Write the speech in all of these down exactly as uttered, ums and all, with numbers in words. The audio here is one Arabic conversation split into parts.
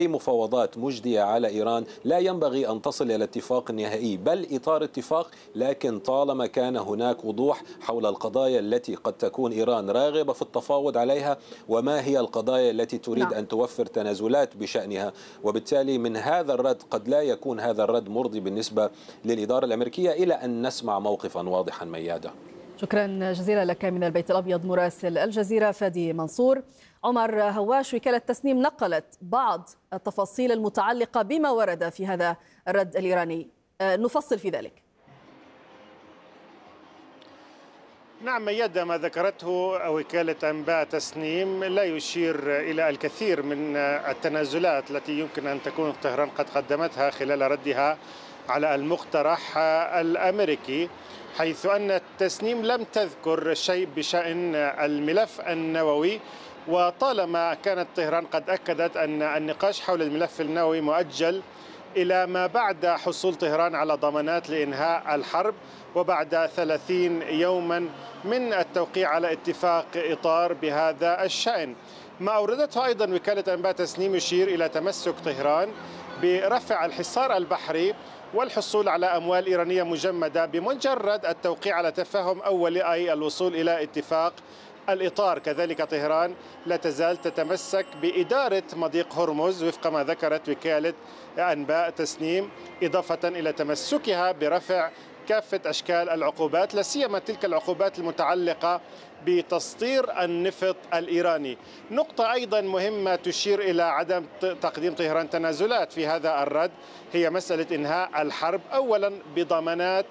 مفاوضات مجدية على إيران لا ينبغي أن تصل إلى اتفاق نهائي، بل إطار اتفاق، لكن طالما كان هناك وضوح حول القضايا التي قد تكون إيران راغبة في التفاوض عليها، وما هي القضايا التي تريد نعم. أن توفر تنازلات بشأنها. وبالتالي من هذا الرد قد لا يكون هذا الرد مرضي بالنسبة للإدارة الأمريكية إلى أن نسمع موقفا واضحا. ميادة، شكرا جزيلا لك من البيت الأبيض مراسل الجزيرة فادي منصور. عمر هواش، وكالة تسنيم نقلت بعض التفاصيل المتعلقة بما ورد في هذا الرد الإيراني، نفصل في ذلك. نعم ميادة، ما ذكرته وكالة أنباء تسنيم لا يشير إلى الكثير من التنازلات التي يمكن أن تكون طهران قد قدمتها خلال ردها على المقترح الأمريكي، حيث أن التسنيم لم تذكر شيء بشأن الملف النووي. وطالما كانت طهران قد أكدت أن النقاش حول الملف النووي مؤجل إلى ما بعد حصول طهران على ضمانات لإنهاء الحرب، وبعد ثلاثين يوما من التوقيع على اتفاق إطار بهذا الشأن. ما أوردته أيضا وكالة أنباء تسنيم يشير إلى تمسك طهران برفع الحصار البحري والحصول على أموال إيرانية مجمدة بمجرد التوقيع على تفاهم أولي، أي الوصول إلى اتفاق الإطار. كذلك طهران لا تزال تتمسك بإدارة مضيق هرمز وفق ما ذكرت وكالة أنباء تسنيم، إضافة إلى تمسكها برفع كافة أشكال العقوبات، لا سيما تلك العقوبات المتعلقة بتسطير النفط الإيراني. نقطة أيضا مهمة تشير إلى عدم تقديم طهران تنازلات في هذا الرد هي مسألة إنهاء الحرب، أولا بضمانات.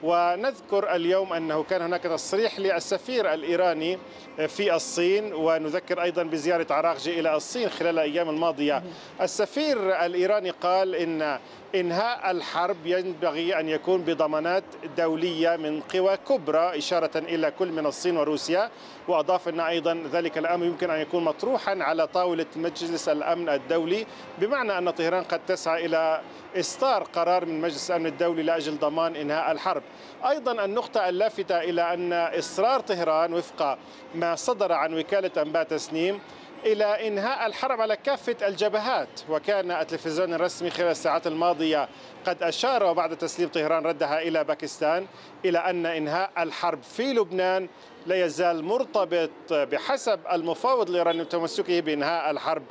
ونذكر اليوم أنه كان هناك تصريح للسفير الإيراني في الصين، ونذكر أيضا بزيارة عراقجي إلى الصين خلال الأيام الماضية. السفير الإيراني قال إن إنهاء الحرب ينبغي أن يكون بضمانات دولية من قوى كبرى، إشارة إلى كل من الصين وروسيا. وأضاف أن أيضا ذلك الأمر يمكن أن يكون مطروحا على طاولة مجلس الأمن الدولي، بمعنى أن طهران قد تسعى إلى إصدار قرار من مجلس الأمن الدولي لأجل ضمان إنهاء الحرب. أيضا النقطة اللافتة إلى أن إصرار طهران وفق ما صدر عن وكالة أنباء تسنيم إلى إنهاء الحرب على كافة الجبهات، وكان التلفزيون الرسمي خلال الساعات الماضية قد أشار وبعد تسليم طهران ردها إلى باكستان إلى أن إنهاء الحرب في لبنان لا يزال مرتبط بحسب المفاوض الإيراني وتمسكه بإنهاء الحرب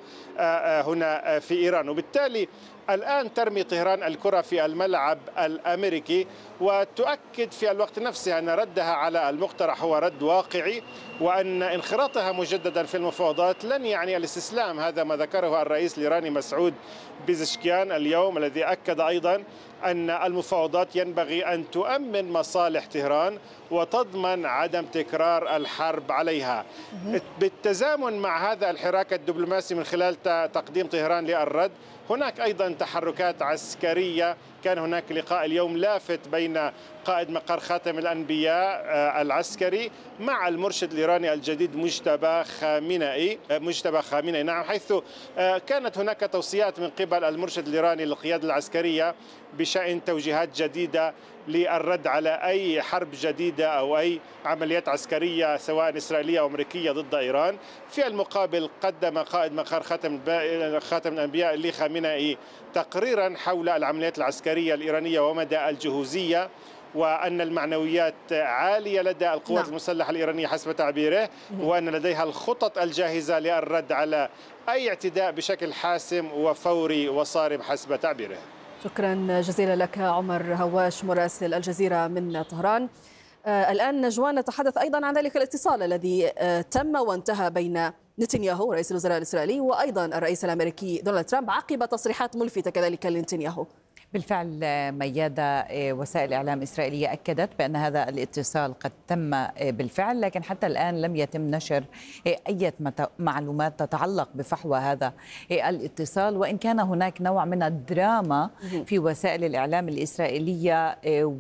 هنا في إيران. وبالتالي الآن ترمي طهران الكرة في الملعب الأمريكي، وتؤكد في الوقت نفسه أن ردها على المقترح هو رد واقعي، وأن انخراطها مجددا في المفاوضات لن يعني الاستسلام. هذا ما ذكره الرئيس الإيراني مسعود بيزشكيان اليوم، الذي أكد أيضا أن المفاوضات ينبغي أن تؤمن مصالح طهران وتضمن عدم تكرار الحرب عليها. بالتزامن مع هذا الحراك الدبلوماسي من خلال تقديم طهران للرد، هناك أيضا تحركات عسكرية. كان هناك لقاء اليوم لافت بين قائد مقر خاتم الأنبياء العسكري مع المرشد الإيراني الجديد مجتبى خامنئي مجتبى خامنئي نعم، حيث كانت هناك توصيات من قبل المرشد الإيراني للقيادة العسكرية بشأن توجيهات جديدة للرد على أي حرب جديدة أو أي عمليات عسكرية سواء إسرائيلية أو أمريكية ضد إيران. في المقابل قدم قائد مقر خاتم خاتم الأنبياء لي خامنئي تقريرا حول العمليات العسكرية الإيرانية ومدى الجهوزية، وأن المعنويات عالية لدى القوات نعم. المسلحة الإيرانية حسب تعبيره، وأن لديها الخطط الجاهزة للرد على أي اعتداء بشكل حاسم وفوري وصارم حسب تعبيره. شكرا جزيلا لك عمر هواش مراسل الجزيرة من طهران. آه الآن نجوان نتحدث أيضا عن ذلك الاتصال الذي آه تم وانتهى بين نتنياهو رئيس الوزراء الإسرائيلي وأيضا الرئيس الأمريكي دونالد ترامب عقب تصريحات ملفتة كذلك لنتنياهو. بالفعل ميادة، وسائل الإعلام الإسرائيلية أكدت بأن هذا الاتصال قد تم بالفعل، لكن حتى الآن لم يتم نشر أي معلومات تتعلق بفحوى هذا الاتصال، وإن كان هناك نوع من الدراما في وسائل الإعلام الإسرائيلية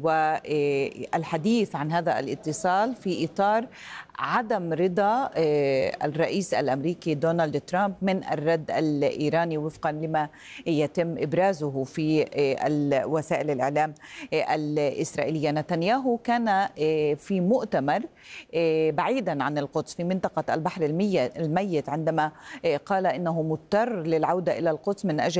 والحديث عن هذا الاتصال في إطار عدم رضا الرئيس الأمريكي دونالد ترامب من الرد الإيراني وفقا لما يتم إبرازه في وسائل الإعلام الإسرائيلية. نتنياهو كان في مؤتمر بعيدا عن القدس في منطقة البحر الميت عندما قال إنه مضطر للعودة إلى القدس من أجل